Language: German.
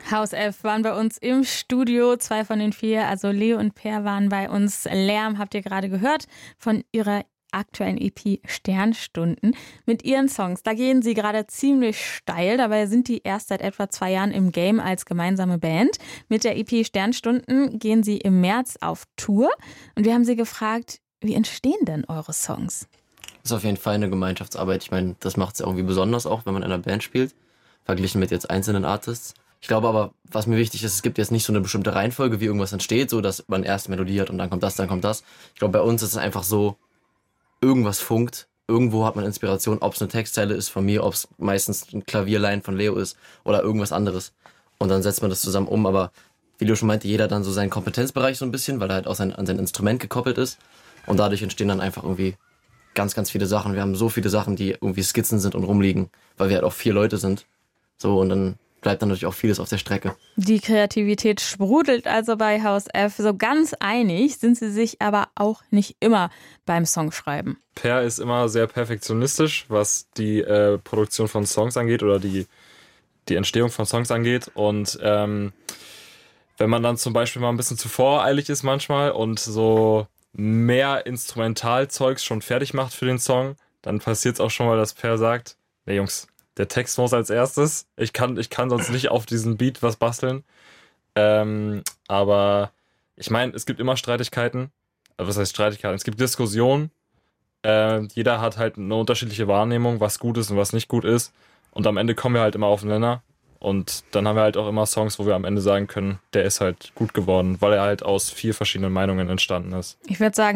House F waren bei uns im Studio, 2 von den 4, also Leo und Per waren bei uns. Lärm habt ihr gerade gehört von ihrer aktuellen EP Sternstunden mit ihren Songs. Da gehen sie gerade ziemlich steil. Dabei sind die erst seit etwa 2 Jahren im Game als gemeinsame Band. Mit der EP Sternstunden gehen sie im März auf Tour. Und wir haben sie gefragt, wie entstehen denn eure Songs? Das ist auf jeden Fall eine Gemeinschaftsarbeit. Ich meine, das macht es ja irgendwie besonders auch, wenn man in einer Band spielt, verglichen mit jetzt einzelnen Artists. Ich glaube aber, was mir wichtig ist, es gibt jetzt nicht so eine bestimmte Reihenfolge, wie irgendwas entsteht, so dass man erst Melodie hat und dann kommt das, dann kommt das. Ich glaube, bei uns ist es einfach so, irgendwas funkt, irgendwo hat man Inspiration, ob es eine Textzeile ist von mir, ob es meistens ein Klavierline von Leo ist oder irgendwas anderes. Und dann setzt man das zusammen um, aber wie Leo schon meinte, jeder dann so seinen Kompetenzbereich so ein bisschen, weil er halt auch an sein Instrument gekoppelt ist. Und dadurch entstehen dann einfach irgendwie ganz, ganz viele Sachen. Wir haben so viele Sachen, die irgendwie Skizzen sind und rumliegen, weil wir halt auch 4 Leute sind. So, und dann bleibt dann natürlich auch vieles auf der Strecke. Die Kreativität sprudelt also bei House F. So ganz einig sind sie sich aber auch nicht immer beim Songschreiben. Per ist immer sehr perfektionistisch, was die Produktion von Songs angeht oder die Entstehung von Songs angeht. Und wenn man dann zum Beispiel mal ein bisschen zu voreilig ist manchmal und so mehr Instrumentalzeugs schon fertig macht für den Song, dann passiert es auch schon mal, dass Per sagt, nee Jungs, der Text muss als erstes. Ich kann sonst nicht auf diesen Beat was basteln. Aber ich meine, es gibt immer Streitigkeiten. Was heißt Streitigkeiten? Es gibt Diskussionen. Jeder hat halt eine unterschiedliche Wahrnehmung, was gut ist und was nicht gut ist. Und am Ende kommen wir halt immer auf den Nenner. Und dann haben wir halt auch immer Songs, wo wir am Ende sagen können, der ist halt gut geworden, weil er halt aus 4 verschiedenen Meinungen entstanden ist. Ich würde sagen,